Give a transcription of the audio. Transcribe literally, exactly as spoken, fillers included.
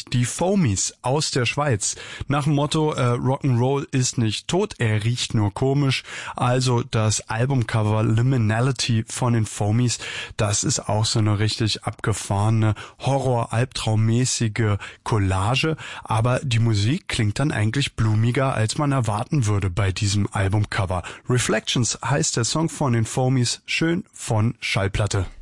die Foamies aus der Schweiz. Nach dem Motto äh, Rock'n'Roll ist nicht tot, er riecht nur komisch. Also das Albumcover Liminality von den Foamies, das ist auch so eine richtig abgefahrene Horror-Albtraummäßige Collage. Aber die Musik klingt dann eigentlich blumiger, als man erwarten würde bei diesem Albumcover. Reflections heißt der Song von den Foamies, schön von Schallplatte.